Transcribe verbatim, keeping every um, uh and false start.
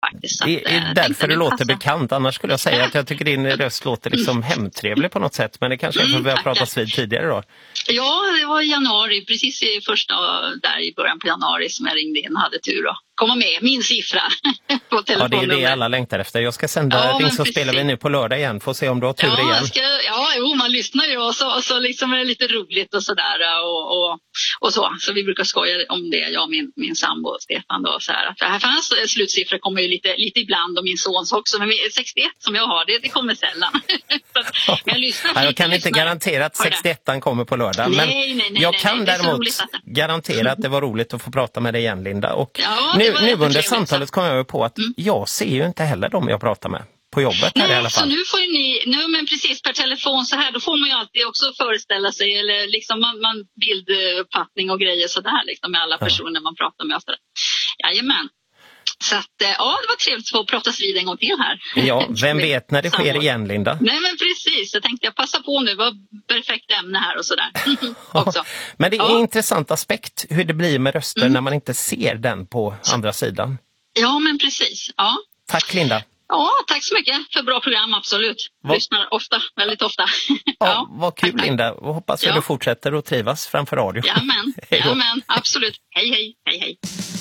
faktiskt. Så det är att, därför det låter passa. bekant. Annars skulle jag säga att jag tycker din röst låter liksom hemtrevlig på något sätt. Men det kanske är för att vi har pratat vid tidigare då. Ja, det var i januari, precis i första där i början på januari som jag ringde in och hade tur då. Komma med, min siffra på telefonnummer. Ja, det är det alla längtar efter. Jag ska sända ja, Ring så spelar vi nu på lördag igen. Får se om du har tur ja, igen. Ska, ja, jo, man lyssnar ju och så, och så liksom är det lite roligt och sådär och, och, och så. Så vi brukar skoja om det, jag och min, min sambo Stefan då. Så här, att det här fanns slutsiffror kommer ju lite, lite ibland och min sons också. Men sextioett som jag har, det, det kommer sällan. så, men jag lyssnar ja, jag kan lyssnar. inte garantera att sextioettan kommer på lördag. Nej, men nej, nej, jag nej, kan nej, det är så däremot roligt att- garantera att det var roligt att få prata med dig igen, Linda. Och Ja, nu, det var nu under jättetrevligt, samtalet så- kom jag på att Mm. jag ser ju inte heller dem jag pratar med på jobbet här i alla Nej, så fall. nu får ju ni, nu men precis per telefon så här, då får man ju alltid också föreställa sig, eller liksom man, man bilduppfattning och grejer sådär liksom med alla personer man pratar med och sådär. Jajamän. Så att, eh, ja, det var trevligt att få pratas vid en gång till här. Ja, vem vet när det sker Samma. igen, Linda? Nej, men precis. Jag tänkte jag passa på nu, det var perfekt ämne här och sådär. också. Men det är Ja. en intressant aspekt hur det blir med röster Mm. när man inte ser den på andra sidan. Ja, men precis. Ja. Tack, Linda. Ja, tack så mycket för bra program, absolut. Vad- Lyssnar ofta, väldigt ofta. Ja, vad kul, tack, tack. Linda. Och hoppas att Ja. du fortsätter att trivas framför radio. Jajamän, Hej då. jajamän, absolut. Hej, hej, hej, hej.